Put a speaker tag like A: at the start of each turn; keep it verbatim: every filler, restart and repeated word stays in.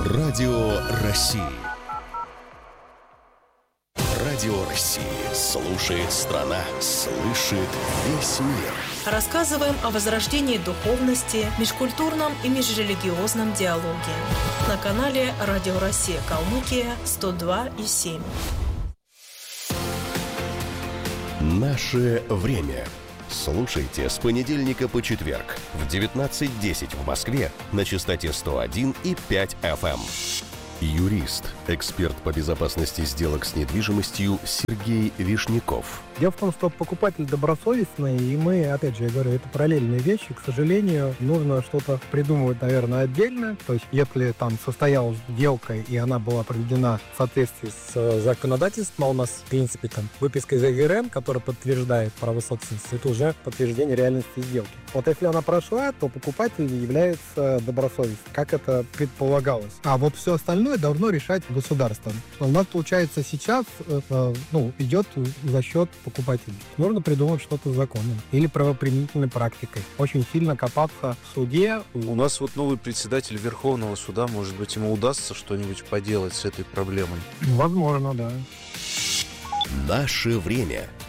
A: Радио России. Радио России. Слушает страна. Слышит весь мир.
B: Рассказываем о возрождении духовности, межкультурном и межрелигиозном диалоге. На канале Радио Россия Калмыкия сто два и семь.
A: Наше время. Слушайте с понедельника по четверг в девятнадцать десять в Москве на частоте сто один и пять эф эм. Юрист, эксперт по безопасности сделок с недвижимостью Сергей Вишняков.
C: Дело в том, что покупатель добросовестный, и мы, опять же, я говорю, это параллельные вещи. К сожалению, нужно что-то придумывать, наверное, отдельно. То есть, если там состоялась сделка, и она была проведена в соответствии с законодательством, а у нас, в принципе, там выписка из эй гэ эр эм, которая подтверждает право собственности, это уже подтверждение реальности сделки. Вот если она прошла, то покупатель является добросовестным, как это предполагалось. А вот все остальное должно решать государство. У нас, получается, сейчас это, ну, идет за счет покупателей. Нужно придумать что-то законным или правоприменительной практикой. Очень сильно копаться в суде.
D: У нас вот новый председатель Верховного суда, может быть, ему удастся что-нибудь поделать с этой проблемой?
C: Возможно, да.
A: Наше время.